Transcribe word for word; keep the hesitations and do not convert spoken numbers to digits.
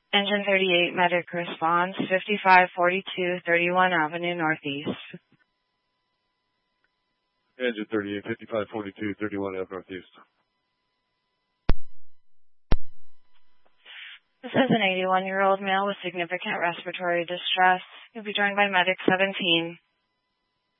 Engine thirty-eight, medic response, fifty-five forty-two, thirty-one Avenue Northeast. Engine thirty-eight, fifty-five forty-two, thirty-one Avenue Northeast. This is an eighty-one-year-old male with significant respiratory distress. He'll be joined by medic seventeen.